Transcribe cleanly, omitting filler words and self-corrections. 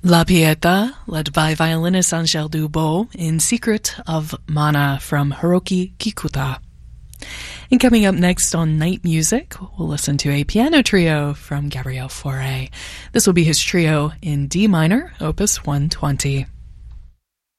La Pieta, led by violinist Angèle Dubos in Secret of Mana from Hiroki Kikuta. And coming up next on Night Music, we'll listen to a piano trio from Gabriel Fauré. This will be his trio in D minor, opus 120.